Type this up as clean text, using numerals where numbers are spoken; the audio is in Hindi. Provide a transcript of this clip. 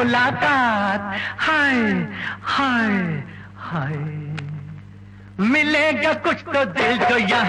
मुलाकात, हाय हाय हाय, मिलेगा कुछ तो दिल को यहाँ